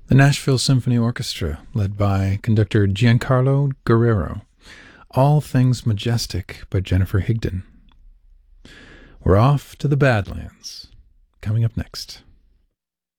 The Nashville Symphony Orchestra, led by conductor Giancarlo Guerrero. All Things Majestic by Jennifer Higdon. We're off to the Badlands. Coming up next.